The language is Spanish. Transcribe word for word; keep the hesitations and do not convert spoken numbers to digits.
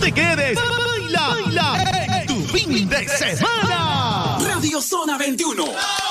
te quedes. Baila, baila en tu fin de semana. Radio Zona veintiuno.